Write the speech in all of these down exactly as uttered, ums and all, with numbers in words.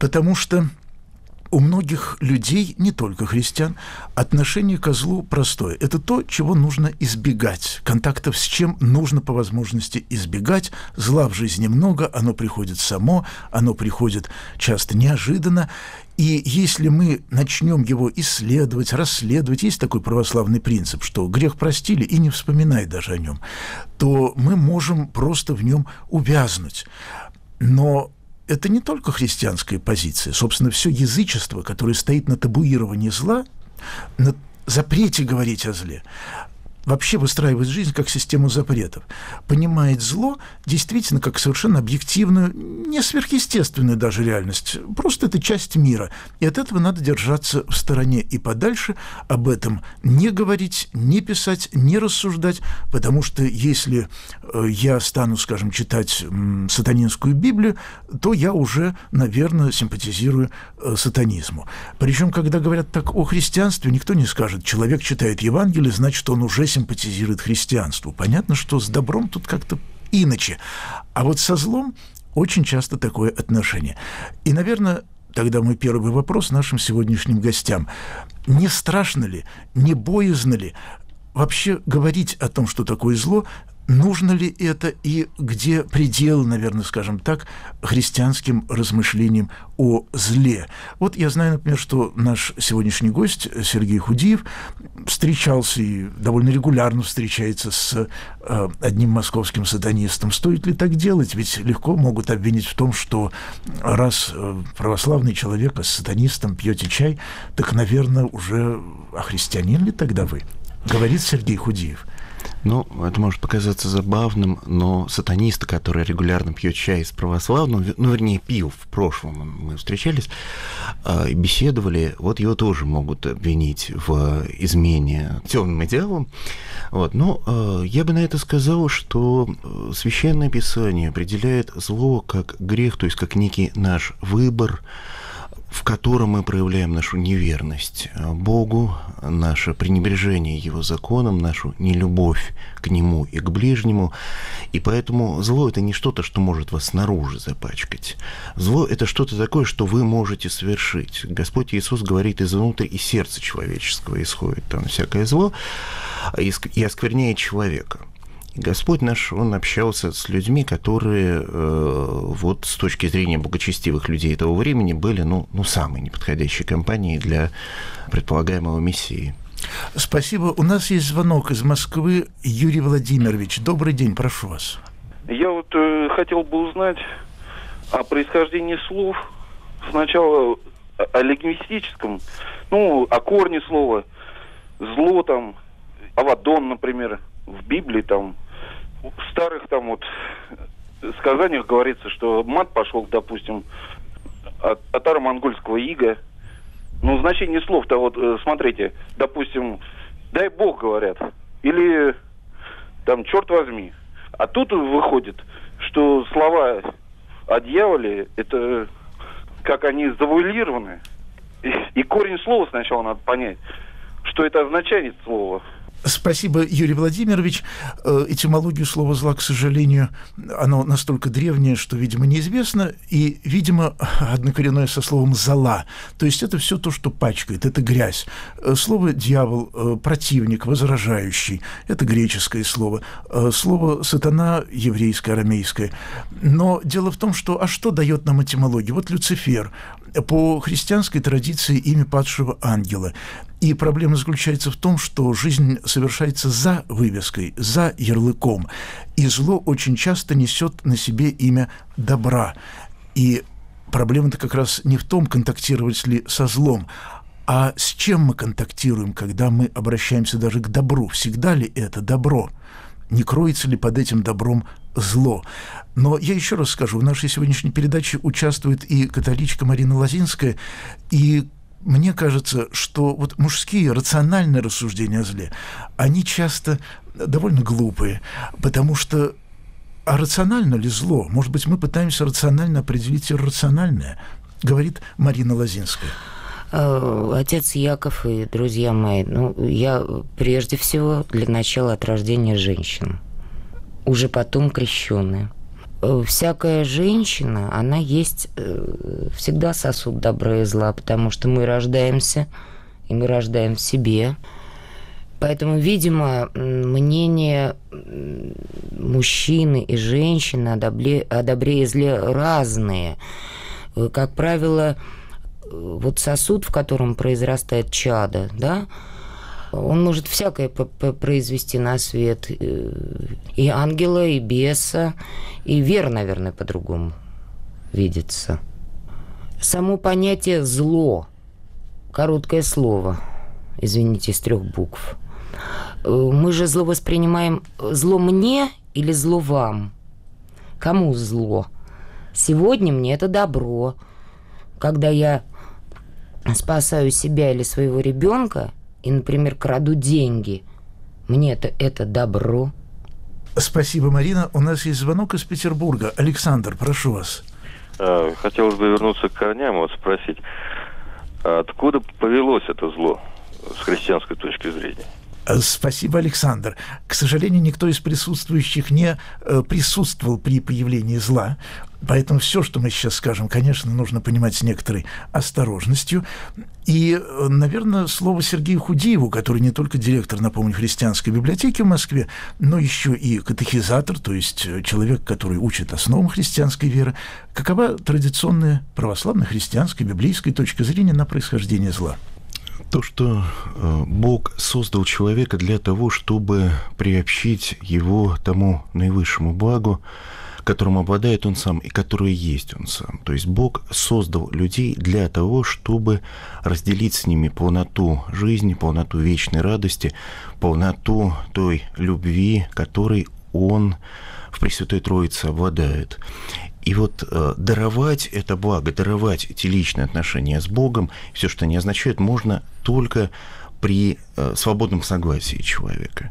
Потому что у многих людей, не только христиан, отношение ко злу простое. Это то, чего нужно избегать. Контактов с чем нужно по возможности избегать. Зла в жизни много, оно приходит само, оно приходит часто неожиданно. И если мы начнем его исследовать, расследовать, есть такой православный принцип, что грех простили и не вспоминай даже о нем, то мы можем просто в нем увязнуть. Но это не только христианская позиция. Собственно, все язычество, которое стоит на табуировании зла, на запрете говорить о зле, вообще выстраивает жизнь как систему запретов. Понимает зло действительно как совершенно объективную, не сверхъестественную даже реальность. Просто это часть мира. И от этого надо держаться в стороне и подальше, об этом не говорить, не писать, не рассуждать, потому что если я стану, скажем, читать сатанинскую Библию, то я уже, наверное, симпатизирую сатанизму. Причем, когда говорят так о христианстве, никто не скажет, человек читает Евангелие, значит, он уже симпатизирует христианству. Понятно, что с добром тут как-то иначе. А вот со злом очень часто такое отношение. И, наверное, тогда мой первый вопрос нашим сегодняшним гостям. Не страшно ли, не боязно ли вообще говорить о том, что такое зло? Нужно ли это и где предел, наверное, скажем так, христианским размышлениям о зле? Вот я знаю, например, что наш сегодняшний гость Сергей Худиев встречался и довольно регулярно встречается с э, одним московским сатанистом. Стоит ли так делать? Ведь легко могут обвинить в том, что раз э, православный человек, а с сатанистом пьете чай, так, наверное, уже а христианин ли тогда вы? Говорит Сергей Худиев. Ну, это может показаться забавным, но сатанисты, которые регулярно пьют чай с православным, ну, вернее, пил в прошлом, мы встречались, беседовали, вот его тоже могут обвинить в измене темным идеалам. Вот. Но я бы на это сказал, что Священное Писание определяет зло как грех, то есть как некий наш выбор, в котором мы проявляем нашу неверность Богу, наше пренебрежение Его законом, нашу нелюбовь к Нему и к ближнему. И поэтому зло – это не что-то, что может вас снаружи запачкать. Зло – это что-то такое, что вы можете совершить. Господь Иисус говорит, изнутри из сердца человеческого исходит там всякое зло и оскверняет человека. Господь наш, Он общался с людьми, которые э, вот с точки зрения благочестивых людей этого времени были, ну, ну самой неподходящей компанией для предполагаемого Мессии. Спасибо. У нас есть звонок из Москвы. Юрий Владимирович, добрый день, прошу вас. Я вот э, хотел бы узнать о происхождении слов. Сначала о лингвистическом, ну, о корне слова. Зло там, Авадон, например, в Библии там, в старых там вот сказаниях говорится, что мат пошел, допустим, от татаро-монгольского ига. Ну, значение слов-то вот, смотрите, допустим, дай Бог, говорят, или там, черт возьми. А тут выходит, что слова о дьяволе, это как они завуалированы. И, и корень слова сначала надо понять, что это означает слово. Спасибо, Юрий Владимирович. Этимологию слова «зла», к сожалению, оно настолько древнее, что, видимо, неизвестно, и, видимо, однокоренное со словом «зола». То есть это все то, что пачкает, это грязь. Слово «дьявол» – противник, возражающий, это греческое слово. Слово «сатана» – еврейское, арамейское. Но дело в том, что, а что дает нам этимология? Вот Люцифер, по христианской традиции имя падшего ангела. И проблема заключается в том, что жизнь совершается за вывеской, за ярлыком. И зло очень часто несет на себе имя добра. И проблема-то как раз не в том, контактировать ли со злом, а с чем мы контактируем, когда мы обращаемся даже к добру. Всегда ли это добро? Не кроется ли под этим добром зло? Но я еще раз скажу, в нашей сегодняшней передаче участвует и католичка Марина Лозинская, и мне кажется, что вот мужские рациональные рассуждения о зле, они часто довольно глупые, потому что а рационально ли зло? Может быть, мы пытаемся рационально определить иррациональное, говорит Марина Лозинская. Отец Яков и друзья мои, ну, я прежде всего для начала от рождения женщина, уже потом крещенная. всякая женщина, она есть всегда сосуд добра и зла, потому что мы рождаемся, и мы рождаем в себе. Поэтому, видимо, мнения мужчины и женщины о добре, о добре и зле разные. Как правило, вот сосуд, в котором произрастает чадо, да, он может всякое произвести на свет. И ангела, и беса, и вера, наверное, по-другому видится. Само понятие «зло», короткое слово, извините, из трех букв. Мы же зло воспринимаем зло мне или зло вам? Кому зло? Сегодня мне это добро. Когда я спасаю себя или своего ребенка и, например, краду деньги, мне это, это добро. Спасибо, Марина. У нас есть звонок из Петербурга. Александр, прошу вас. Хотелось бы вернуться к корням, вот спросить, откуда повелось это зло с христианской точки зрения? Спасибо, Александр. К сожалению, никто из присутствующих не присутствовал при появлении зла, поэтому все, что мы сейчас скажем, конечно, нужно понимать с некоторой осторожностью. И, наверное, слово Сергею Худиеву, который не только директор, напомню, христианской библиотеки в Москве, но еще и катехизатор, то есть человек, который учит основам христианской веры. Какова традиционная православно-христианская библейская точка зрения на происхождение зла? То, что Бог создал человека для того, чтобы приобщить его тому наивысшему благу, которым обладает он сам и которое есть он сам. То есть Бог создал людей для того, чтобы разделить с ними полноту жизни, полноту вечной радости, полноту той любви, которой он в Пресвятой Троице обладает. И вот э, даровать это благо, даровать эти личные отношения с Богом, все, что они означают, можно только при э, свободном согласии человека.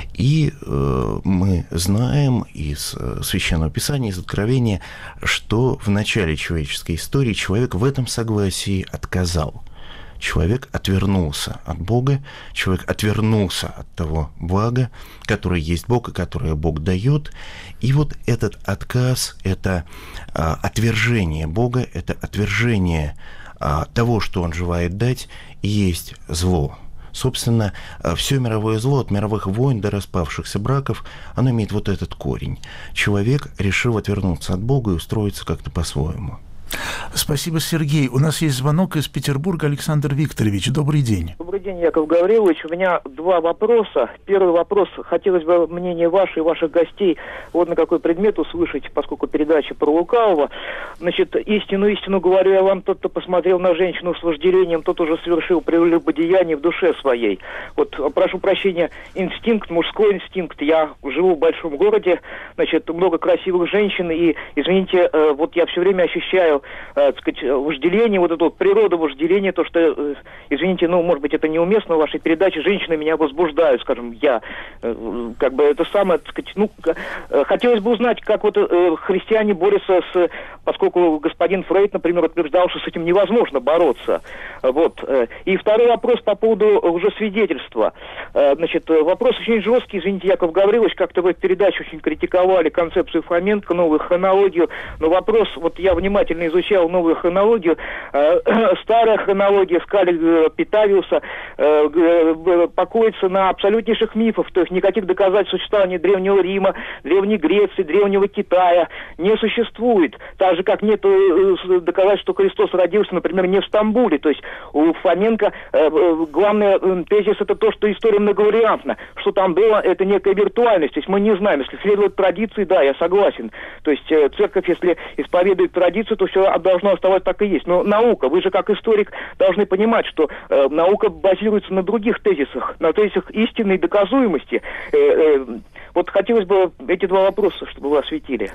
И э, мы знаем из э, Священного Писания, из Откровения, что в начале человеческой истории человек в этом согласии отказал. Человек отвернулся от Бога, человек отвернулся от того блага, которое есть Бог и которое Бог дает. И вот этот отказ, это а, отвержение Бога, это отвержение а, того, что Он желает дать, и есть зло. Собственно, все мировое зло, от мировых войн до распавшихся браков, оно имеет вот этот корень. Человек решил отвернуться от Бога и устроиться как-то по-своему. Спасибо, Сергей. У нас есть звонок из Петербурга. Александр Викторович, добрый день. Добрый день, Яков Гаврилович. У меня два вопроса. Первый вопрос. Хотелось бы мнение ваше и ваших гостей вот на какой предмет услышать, поскольку передача про лукавого. Значит, истину, истину говорю я вам, тот, кто посмотрел на женщину с вожделением, тот уже совершил прелюбодеяние в душе своей. Вот, прошу прощения, инстинкт, мужской инстинкт. Я живу в большом городе, значит, много красивых женщин, и, извините, вот я все время ощущаю Э, так сказать, вожделение, вот эту вот природу вожделения, то, что, э, извините, ну, может быть, это неуместно в вашей передаче, женщины меня возбуждают, скажем, я, э, как бы это самое, так сказать, ну, э, хотелось бы узнать, как вот э, христиане борются с, поскольку господин Фрейд, например, утверждал, что с этим невозможно бороться, вот. Э, и второй вопрос по поводу уже свидетельства. Э, значит, вопрос очень жесткий, извините, Яков Гаврилович, как-то в этой передаче очень критиковали концепцию Фоменко, новую хронологию, но вопрос, вот я внимательно изучал новую хронологию, э, старая хронология скали Питавиуса э, э, покоится на абсолютнейших мифах, то есть никаких доказательств существования Древнего Рима, Древней Греции, Древнего Китая не существует. Так же, как нет э, доказательств, что Христос родился, например, не в Стамбуле. То есть у Фоменко э, главный э, тезис это то, что история многовариантна. Что там было, это некая виртуальность. То есть мы не знаем. Если следует традиции, да, я согласен. То есть э, церковь, если исповедует традицию, то все должно оставаться так и есть. Но наука, вы же как историк должны понимать, что э, наука базируется на других тезисах, на тезисах истинной доказуемости. Э, э, вот хотелось бы эти два вопроса, чтобы вы осветили.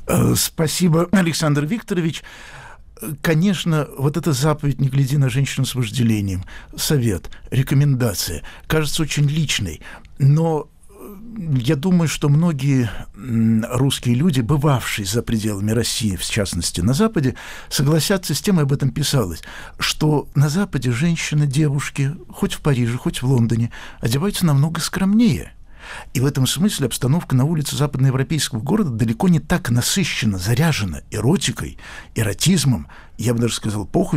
Спасибо, Александр Викторович. Конечно, вот эта заповедь «Не гляди на женщину с вожделением», совет, рекомендация, кажется очень личной, но я думаю, что многие русские люди, бывавшие за пределами России, в частности на Западе, согласятся с тем, и об этом писалось, что на Западе женщины, девушки, хоть в Париже, хоть в Лондоне, одеваются намного скромнее. И в этом смысле обстановка на улице западноевропейского города далеко не так насыщена, заряжена эротикой, эротизмом, я бы даже сказал, похотью,